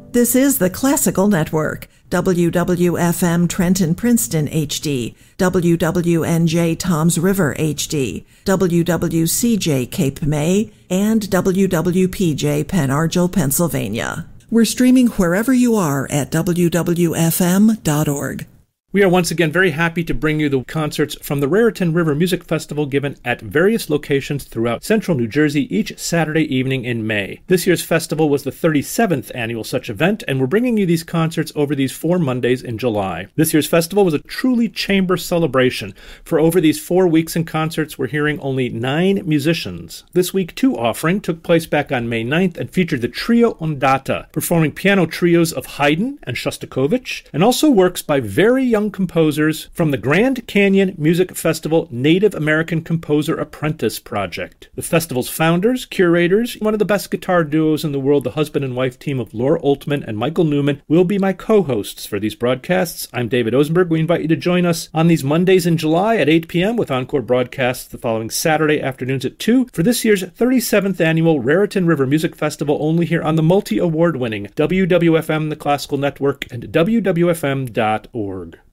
This is the Classical Network, WWFM Trenton Princeton HD, WWNJ Toms River HD, WWCJ Cape May, and WWPJ Pen Argyl, Pennsylvania. We're streaming wherever you are at wwfm.org. We are once again very happy to bring you the concerts from the Raritan River Music Festival given at various locations throughout central New Jersey each Saturday evening in May. This year's festival was the 37th annual such event, and we're bringing you these concerts over these 4 Mondays in July. This year's festival was a truly chamber celebration. For over these 4 weeks in concerts, we're hearing only 9 musicians. This week, 2 offering took place back on May 9th and featured the Trio Ondata, performing piano trios of Haydn and Shostakovich, and also works by very young composers from the Grand Canyon Music Festival Native American Composer Apprentice Project. The festival's founders, curators, one of the best guitar duos in the world, the husband and wife team of Laura Oltman and Michael Newman, will be my co-hosts for these broadcasts. I'm David Osenberg. We invite you to join us on these Mondays in July at 8 p.m. with encore broadcasts the following Saturday afternoons at 2 for this year's 37th annual Raritan River Music Festival, only here on the multi-award-winning WWFM, the Classical Network, and WWFM.org.